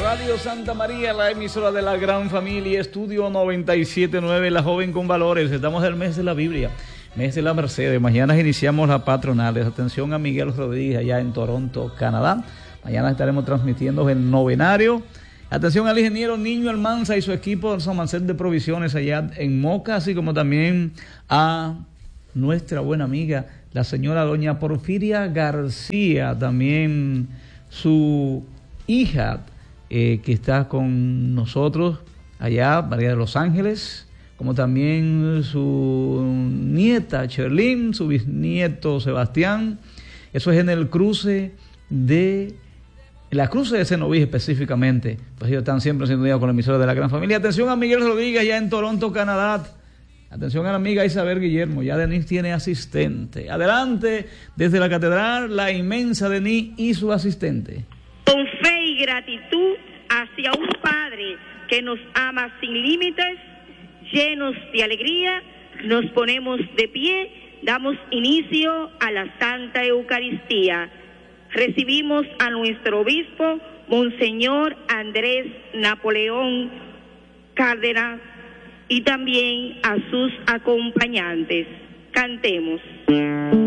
Radio Santa María, la emisora de la gran familia, Estudio 97.9, La Joven con Valores. Estamos en el mes de la Biblia, mes de la Mercedes. Mañana iniciamos las patronales. Atención a Miguel Rodríguez allá en Toronto, Canadá. Mañana estaremos transmitiendo el novenario. Atención al ingeniero Niño Almanza y su equipo de San Mancet de Provisiones allá en Moca, así como también a nuestra buena amiga, la señora doña Porfiria García, también su hija que está con nosotros allá, María de los Ángeles, como también su nieta Cherlin, su bisnieto Sebastián. Eso es en el cruce de la cruce de Cenoví específicamente, pues ellos están siempre sintonía con la emisora de la gran familia. Atención a Miguel Rodríguez ya en Toronto, Canadá. Atención a la amiga Isabel Guillermo, ya Denise tiene asistente. Adelante, desde la catedral, la inmensa Denise y su asistente. Con fe y gratitud hacia un Padre que nos ama sin límites, llenos de alegría, nos ponemos de pie, damos inicio a la Santa Eucaristía. Recibimos a nuestro obispo, Monseñor Andrés Napoleón Cárdenas, y también a sus acompañantes. Cantemos.